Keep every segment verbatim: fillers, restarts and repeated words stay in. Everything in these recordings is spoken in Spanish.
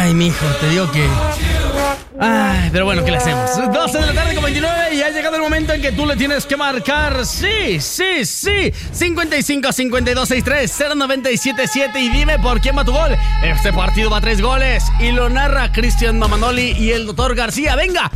Ay, mijo, te digo que... Ay, pero bueno, ¿qué le hacemos? doce de la tarde con veintinueve y ha llegado el momento en que tú le tienes que marcar. Sí, sí, sí. cincuenta y cinco, cincuenta y dos, sesenta y tres, cero noventa y siete siete y dime por quién va tu gol. Este partido va a tres goles y lo narra Cristian Mamanoli y el doctor García. ¡Venga!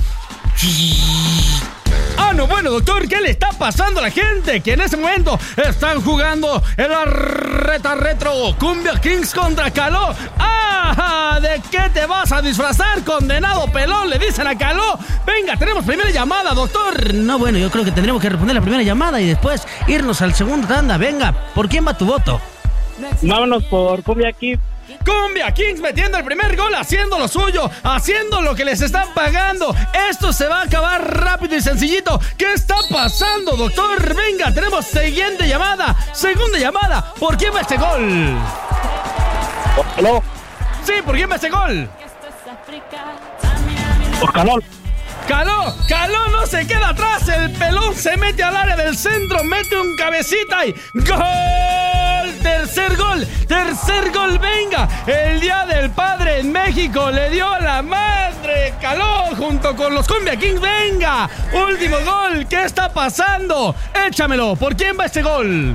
Ah, no, bueno, doctor, ¿qué le está pasando a la gente? Que en ese momento están jugando en la reta retro Cumbia Kings contra Caló. ¡Ah! ¿De qué te vas a disfrazar, condenado pelón? Le dicen a Caló. Venga, tenemos primera llamada, doctor. No, bueno, yo creo que tendremos que responder la primera llamada y después irnos al segundo tanda. Venga, ¿por quién va tu voto? Vámonos por Cumbia Kings. Cumbia Kings metiendo el primer gol, haciendo lo suyo, haciendo lo que les están pagando. Esto se va a acabar rápido y sencillito. ¿Qué está pasando, doctor? Venga, tenemos siguiente llamada, segunda llamada. ¿Por quién va este gol? ¿Caló? Sí, ¿por quién va este gol? Por Caló. Caló, Caló no se queda atrás. El pelón se mete al área del centro, mete un cabecita y ¡gol! Tercer gol, tercer gol, venga. El Día del Padre en México le dio a la madre Caló junto con los Cumbia Kings, venga. Último gol, ¿qué está pasando? Échamelo, ¿por quién va este gol?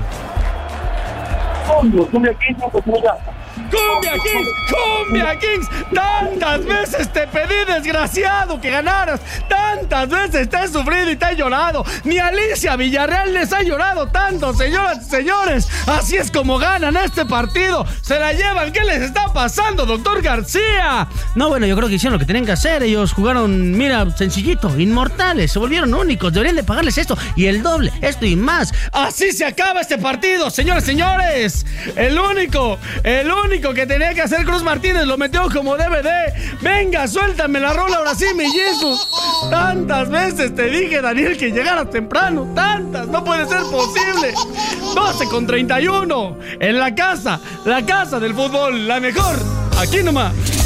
Cumbia Kings, Cumbia. ¡Cumbia Kings! ¡Cumbia Kings! ¡Tantas veces te pedí, desgraciado, que ganaras! ¡Tantas veces te he sufrido y te he llorado! ¡Ni Alicia Villarreal les ha llorado tanto, señoras y señores! Así es como ganan este partido. ¡Se la llevan! ¿Qué les está pasando, doctor García? No, bueno, yo creo que hicieron lo que tenían que hacer. Ellos jugaron, mira, sencillito, inmortales. Se volvieron únicos. Deberían de pagarles esto y el doble, esto y más. Así se acaba este partido, señores y señores. El único, el único que tenía que hacer Cruz Martínez lo metió como D V D. Venga, suéltame la rola ahora sí, mi Jesus. Tantas veces te dije, Daniel, que llegaras temprano. Tantas, no puede ser posible. doce con treinta y uno en la casa, la casa del fútbol, la mejor. Aquí nomás.